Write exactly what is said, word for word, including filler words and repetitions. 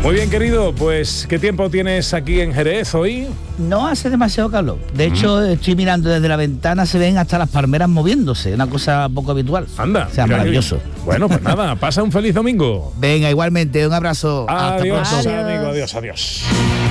Muy bien, querido, pues ¿qué tiempo tienes aquí en Jerez hoy? No hace demasiado calor. De hecho, mm. estoy mirando desde la ventana, se ven hasta las palmeras moviéndose, una cosa poco habitual. Anda. O sea, maravilloso. Bueno, pues nada, pasa un feliz domingo. Venga, igualmente, un abrazo. Adiós, hasta pronto. amigo, adiós, adiós.